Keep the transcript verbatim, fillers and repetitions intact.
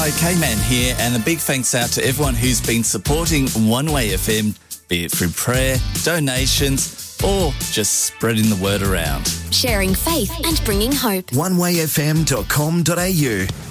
Hi, K-Man here, and a big thanks out to everyone who's been supporting One Way F M, be it through prayer, donations, or just spreading the word around. Sharing faith and bringing hope. one way f m dot com dot a u